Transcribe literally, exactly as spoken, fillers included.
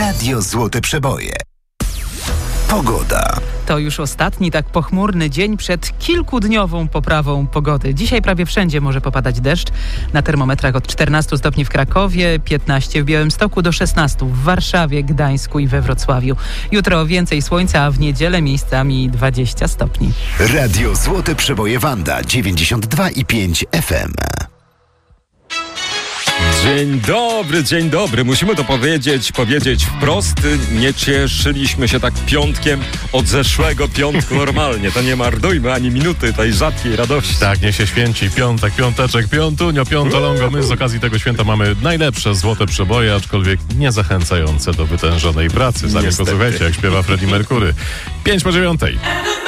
Radio Złote Przeboje. Pogoda. To już ostatni tak pochmurny dzień przed kilkudniową poprawą pogody. Dzisiaj prawie wszędzie może popadać deszcz. Na termometrach od czternastu stopni w Krakowie, piętnaście w Białymstoku do szesnastu w Warszawie, Gdańsku i we Wrocławiu. Jutro więcej słońca, a w niedzielę miejscami dwadzieścia stopni. Radio Złote Przeboje Wanda dziewięćdziesiąt dwa i pięć F M. Dzień dobry, dzień dobry. Musimy to powiedzieć, powiedzieć wprost. Nie cieszyliśmy się tak piątkiem od zeszłego piątku normalnie. To nie marnujmy ani minuty tej rzadkiej radości. Tak, nie się święci. Piątek, piąteczek, piątunio, piątolongo. My z okazji tego święta mamy najlepsze złote przeboje, aczkolwiek nie zachęcające do wytężonej pracy. Sami posłuchajcie, jak śpiewa Freddie Mercury. Pięć po dziewiątej.